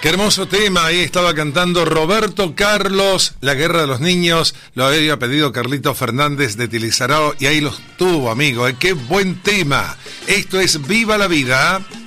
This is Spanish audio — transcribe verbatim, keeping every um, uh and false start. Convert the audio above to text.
Qué hermoso tema, ahí estaba cantando Roberto Carlos, La Guerra de los Niños, lo había pedido Carlito Fernández de Tilizarao y ahí los tuvo, amigo, ¿eh? Qué buen tema. Esto es Viva la Vida.